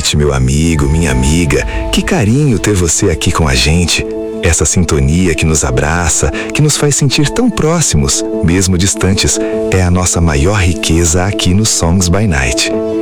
noite, meu amigo, minha amiga. Que carinho ter você aqui com a gente. Essa sintonia que nos abraça, que nos faz sentir tão próximos, mesmo distantes, é a nossa maior riqueza aqui no Songs by Night.